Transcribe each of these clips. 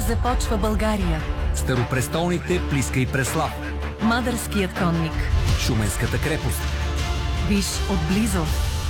Започва България. Старопрестолните Плиска и Преслав. Мадърският конник. Шуменската крепост. Виж отблизо.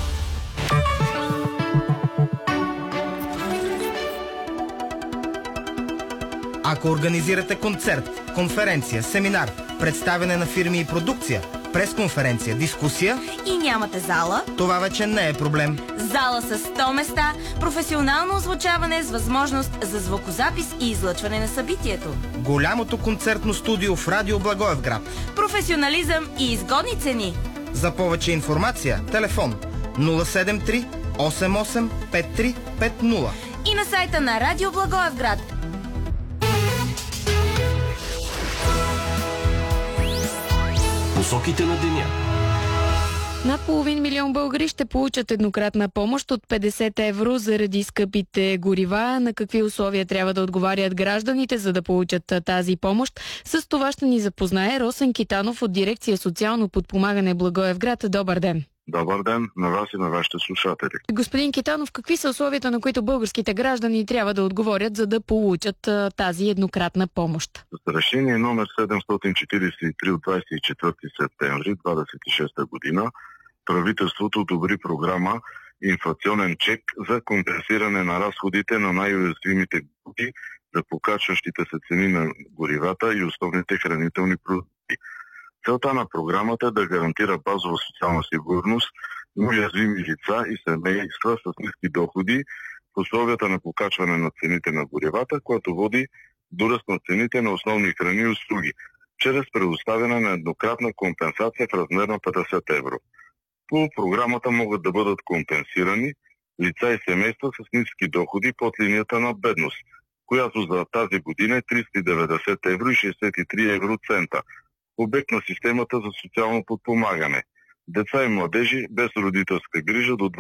Ако организирате концерт, конференция, семинар, представяне на фирми и продукция, пресконференция, дискусия и нямате зала, това вече не е проблем. Зала с 100 места, професионално озвучаване с възможност за звукозапис и излъчване на събитието. Голямото концертно студио в Радио Благоевград. Професионализъм и изгодни цени. За повече информация, телефон 073 88 5350 и на сайта на Радио Благоевград. Посоките на деня. Над половин милион българи ще получат еднократна помощ от 50 евро заради скъпите горива. На какви условия трябва да отговарят гражданите, за да получат тази помощ? С това ще ни запознае Росен Китанов от дирекция социално подпомагане Благоевград. Добър ден! Добър ден на вас и на вашите слушатели. Господин Китанов, какви са условията, на които българските граждани трябва да отговорят, за да получат тази еднократна помощ? С решение номер 743 от 24 септември 2026 година правителството одобри програма инфлационен чек за компенсиране на разходите на най-уязвимите групи за покачващите се цени на горивата и основните хранителни продукти. Целта на програмата е да гарантира базова социална сигурност на уязвими лица и семейства с ниски доходи в условията на покачване на цените на горивата, което води до ръст на цените на основни храни и услуги, чрез предоставяне на еднократна компенсация в размер на 50 евро. По програмата могат да бъдат компенсирани лица и семейства с ниски доходи под линията на бедност, която за тази година е 390 евро и 63 евроцента. Обект на системата за социално подпомагане. Деца и младежи без родителска грижа до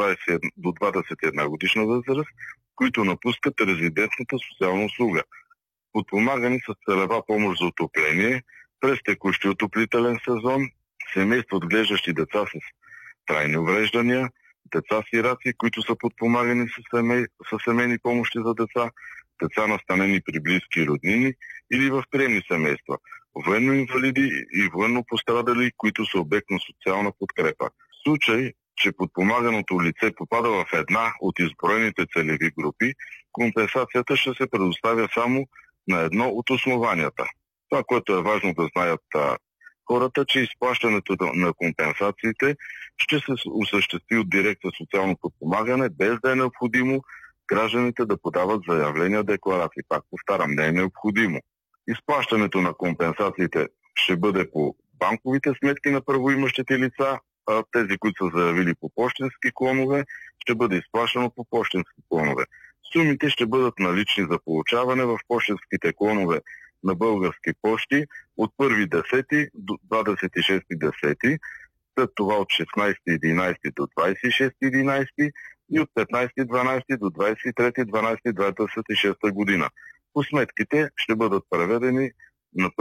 21 годишна възраст, които напускат резидентната социална услуга. Подпомагани с целева помощ за отопление през текущи отоплителен сезон, семейства отглеждащи деца с трайни увреждания, деца-сираци, които са подпомагани с семейни помощи за деца, деца настанени при близки и роднини или в приемни семейства, военно-инвалиди и военно пострадали, които са обект на социална подкрепа. В случай, че подпомаганото лице попада в една от изброените целеви групи, компенсацията ще се предоставя само на едно от основанията. Това, което е важно да знаят хората, че изплащането на компенсациите ще се осъществи от дирекция социално подпомагане, без да е необходимо гражданите да подават заявления, декларации. Пак повтарям, не е необходимо. Изплащането на компенсациите ще бъде по банковите сметки на правоимащите лица, а тези, които са заявили по пощенски клонове, ще бъде изплащано по пощенски клонове. Сумите ще бъдат налични за получаване в пощенските клонове на Български пощи от 1.10 до 26.10, след това от 16.11 до 26.11 и от 15.12 до 23.12.2026 година. По сметките ще бъдат преведени на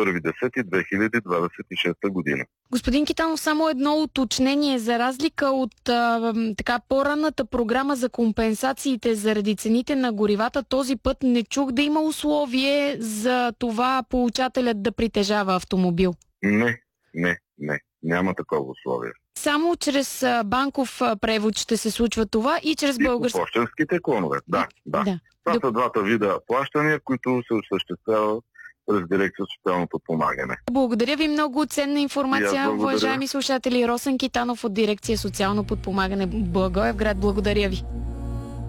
1.10.2026 година. Господин Китанов, само едно уточнение. За разлика от така по-ранната програма за компенсациите заради цените на горивата, този път не чух да има условие за това получателят да притежава автомобил. Не. Няма такова условие. Само чрез банков превод ще се случва това и чрез български... по пощенските клонове, да. Това са двата вида плащания, които се осъществяват през дирекция социално подпомагане. Благодаря ви много. Ценна информация, уважаеми слушатели. Росен Китанов от дирекция социално подпомагане Благоевград. Благодаря ви.